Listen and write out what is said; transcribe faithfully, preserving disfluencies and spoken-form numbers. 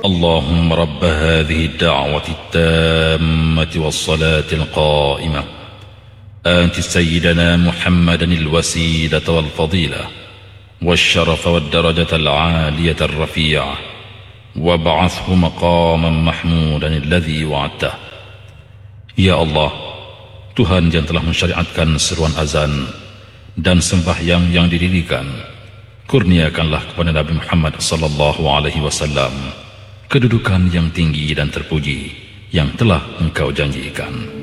اللهم رب هذه الدعوة التامة والصلاة القائمة آت سيدنا محمدا الوسيلة والفضيلة والشرف والدرجة العالية الرفيعة وابعثه مقاما محمودا الذي وعدته. Ya Allah, Tuhan yang telah mensyariatkan seruan azan dan sembahyang yang didirikan, kurniakanlah kepada Nabi Muhammad sallallahu alaihi wasallam kedudukan yang tinggi dan terpuji yang telah Engkau janjikan.